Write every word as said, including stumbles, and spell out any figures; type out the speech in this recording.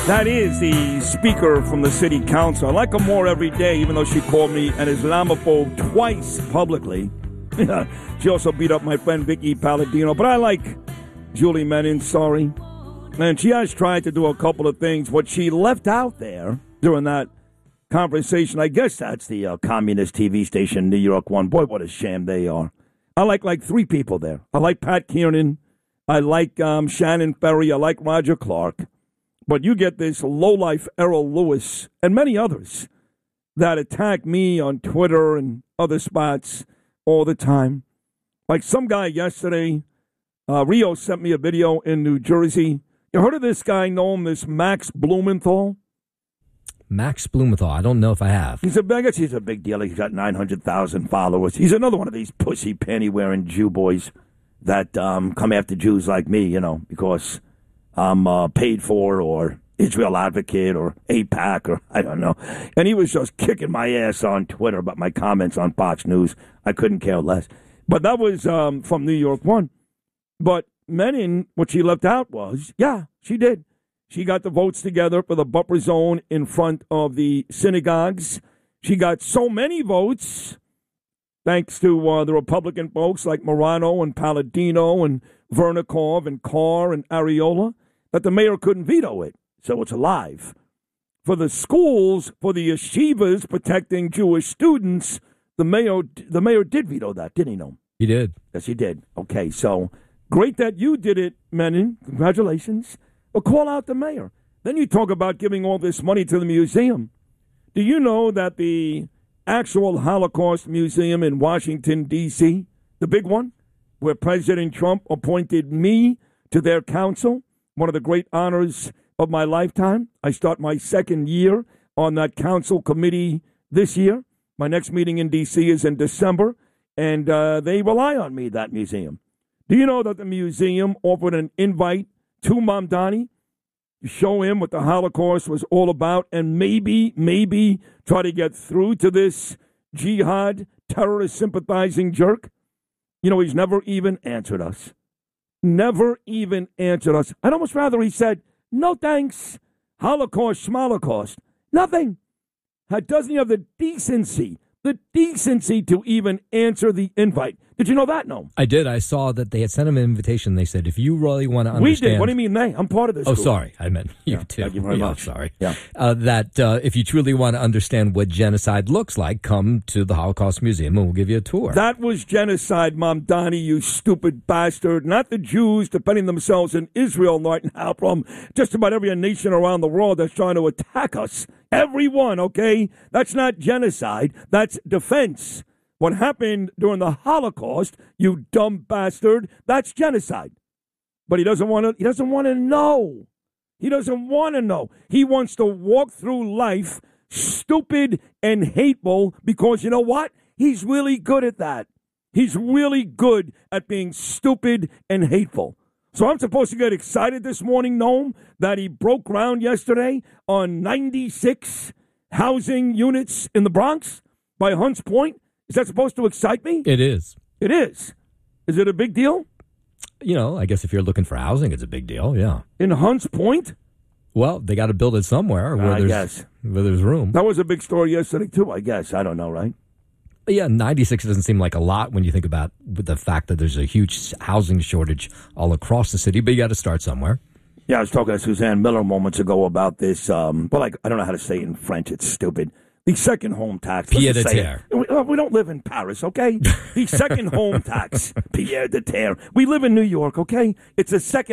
That is the speaker from the city council. I like her more every day, even though she called me an Islamophobe twice publicly. She also beat up my friend Vicky Palladino. But I like Julie Menin, sorry. And she has tried to do a couple of things. What she left out there during that conversation, I guess that's the uh, communist T V station, New York One. Boy, what a sham they are. I like like three people there. I like Pat Kiernan. I like um, Shannon Ferry. I like Roger Clark. But you get this lowlife Errol Lewis and many others that attack me on Twitter and other spots all the time. Like some guy yesterday, uh, Rio sent me a video in New Jersey. You heard of this guy known as Max Blumenthal? Max Blumenthal. I don't know if I have. He's a, I guess he's a big deal. He's got nine hundred thousand followers. He's another one of these pussy panty-wearing Jew boys that um, come after Jews like me, you know, because I'm uh, paid for, or Israel Advocate, or AIPAC, or I don't know. And he was just kicking my ass on Twitter about my comments on Fox News. I couldn't care less. But that was um, from New York One. But Menin, what she left out was, yeah, she did. She got the votes together for the buffer zone in front of the synagogues. She got so many votes, thanks to uh, the Republican folks like Morano and Palladino and Vernikov and Carr and Areola, that the mayor couldn't veto it. So it's alive. For the schools, for the yeshivas protecting Jewish students, the mayor the mayor did veto that, didn't he, no? He did. Yes, he did. Okay, so great that you did it, Menin. Congratulations. But call out the mayor. Then you talk about giving all this money to the museum. Do you know that the actual Holocaust Museum in Washington, D C, the big one, where President Trump appointed me to their council, one of the great honors of my lifetime. I start my second year on that council committee this year. My next meeting in D C is in December, and uh, they rely on me, that museum. Do you know that the museum offered an invite to Mamdani to show him what the Holocaust was all about, and maybe, maybe try to get through to this jihad, terrorist sympathizing jerk? You know, he's never even answered us. Never even answered us. I'd almost rather he said, no thanks, Holocaust, schmolocaust, nothing. Doesn't he have the decency, the decency to even answer the invite? Did you know that? No. I did. I saw that they had sent him an invitation. They said, if you really want to understand... We did. What do you mean they? I'm part of this Oh, group. sorry. I meant you yeah, too. Thank you very yeah, much. Sorry. Yeah. Uh, that uh, if you truly want to understand what genocide looks like, come to the Holocaust Museum and we'll give you a tour. That was genocide, Mamdani, you stupid bastard. Not the Jews defending themselves in Israel right now from just about every nation around the world that's trying to attack us. Everyone, okay? That's not genocide. That's defense. What happened during the Holocaust, you dumb bastard, that's genocide. But he doesn't want to he doesn't want to know. He doesn't want to know. He wants to walk through life stupid and hateful because you know what? He's really good at that. He's really good at being stupid and hateful. So I'm supposed to get excited this morning, Noam, that he broke ground yesterday on ninety-six housing units in the Bronx by Hunts Point? Is that supposed to excite me? It is. It is. Is it a big deal? You know, I guess if you're looking for housing, it's a big deal, yeah. In Hunts Point? Well, they got to build it somewhere where, I there's, guess. where there's room. That was a big story yesterday, too, I guess. I don't know, right? But yeah, ninety-six doesn't seem like a lot when you think about the fact that there's a huge housing shortage all across the city, but you got to start somewhere. Yeah, I was talking to Suzanne Miller moments ago about this. Um, well, like, I don't know how to say it in French. It's stupid. The second home tax. Pied de terre. We, we don't live in Paris, okay? The second home tax. Pied de terre. We live in New York, okay? It's a second